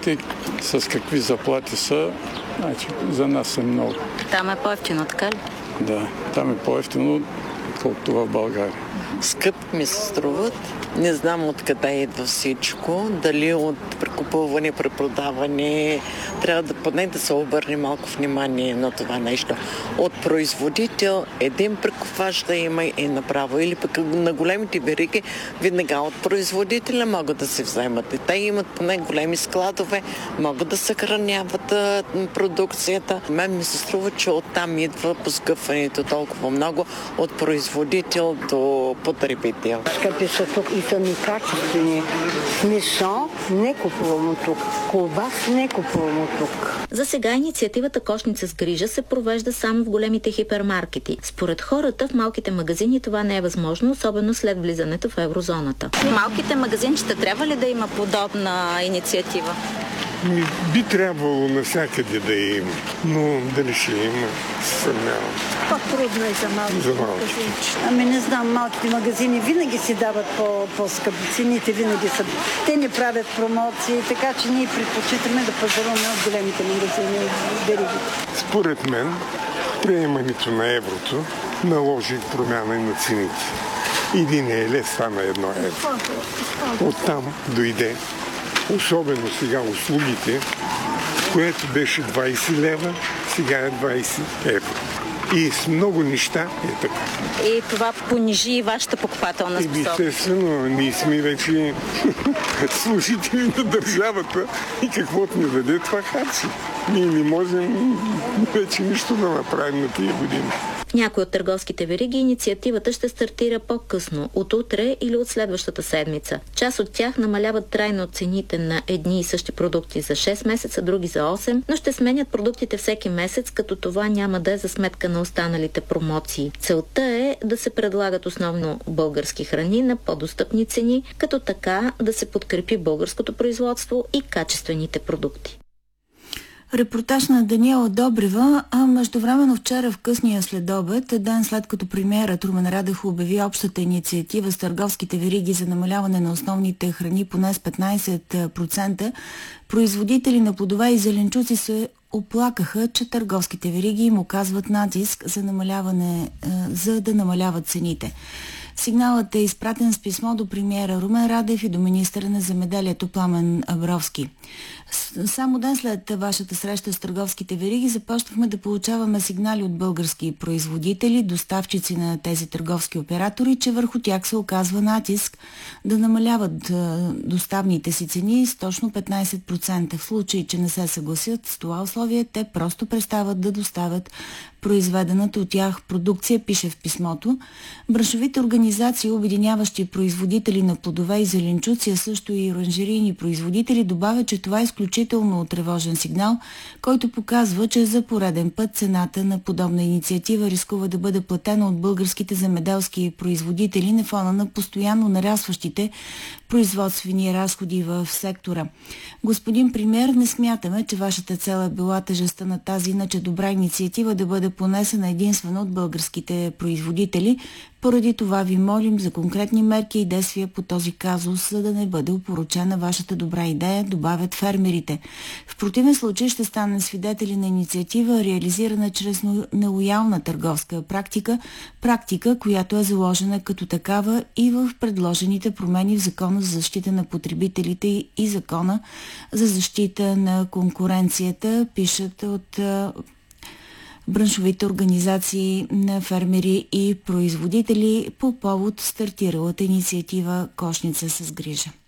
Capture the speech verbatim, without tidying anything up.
цените, с какви заплати са, значи за нас е много. Там е по-евтино, така ли? Да, там е по-евтино, колкото в България. Скъп ми се струват. Не знам откъде идва всичко. Дали от прекупуване, препродаване. Трябва да поне да се обърне малко внимание на това нещо. От производител един прекупвач да има и направо. Или пък на големите вериги веднага от производителя могат да се вземат. И те имат поне големи складове, могат да съхраняват продукцията. Мен ми се струва, че оттам идва поскъпването толкова много от производител до потребител. Скъпи са тук и са некачествени. Месо не купувам от тук. Колбас не купувам от тук. За сега инициативата Кошница с грижа се провежда само в големите хипермаркети. Според хората в малките магазини това не е възможно, особено след влизането в еврозоната. В малките магазинчета трябва ли да има подобна инициатива? Би трябвало навсякъде да има, но дали ще има, съмнявам. По-трудно е за малките За малки. магазини. Ами не знам, малките магазини винаги си дават по- по-скъпи, цените винаги са. Те не правят промоции, така че ние предпочитаме да пазаруваме от големите магазини, веригите. Според мен, приемането на еврото наложи промяна и на цените. Един е лев стана едно евро. Оттам дойде, особено сега услугите, което беше двайсет лева, сега е двайсет евро. И с много неща е така. И това понижи вашата покупателна И способност. естествено, ние сме вече служители на държавата и каквото ни даде, това харчи. Ние не можем вече нищо да направим на тия години. В някои от търговските вериги инициативата ще стартира по-късно, от утре или от следващата седмица. Част от тях намаляват трайно цените на едни и същи продукти за шест месеца, други за осем, но ще сменят продуктите всеки месец, като това няма да е за сметка на останалите промоции. Целта е да се предлагат основно български храни на по-достъпни цени, като така да се подкрепи българското производство и качествените продукти. Репортаж на Даниела Добрева, а междувременно вчера в късния следобед, ден след като премиерът Румен Радев обяви общата инициатива с търговските вериги за намаляване на основните храни поне с петнайсет процента, производители на плодове и зеленчуци се оплакаха, че търговските вериги им оказват натиск за, намаляване, за да намаляват цените. Сигналът е изпратен с писмо до премиера Румен Радев и до министъра на земеделието Пламен Абровски. Само ден след вашата среща с търговските вериги започнахме да получаваме сигнали от български производители, доставчици на тези търговски оператори, че върху тях се оказва натиск да намаляват доставните си цени с точно петнайсет процента. В случай, че не се съгласят с това условие, те просто престават да доставят произведената от тях продукция, пише в писмото. Браншовите организации, обединяващи производители на плодове и зеленчуци, а също и оранжерийни производители, добавят, че това е изключително тревожен сигнал, който показва, че за пореден път цената на подобна инициатива рискува да бъде платена от българските земеделски производители на фона на постоянно нарастващите производствени разходи в сектора. Господин премиер, не смятаме, че вашата цел е била тежестта на тази иначе добра инициатива да бъде понесена единствено от българските производители. Поради това ви молим за конкретни мерки и действия по този казус, за да не бъде опорочена вашата добра идея, добавят фермерите. В противен случай ще станем свидетели на инициатива, реализирана чрез нелоялна търговска практика, практика, която е заложена като такава и в предложените промени в Закона за защита на потребителите и Закона за защита на конкуренцията, пишат от браншовите организации на фермери и производители по повод стартиралата инициатива Кошница с грижа.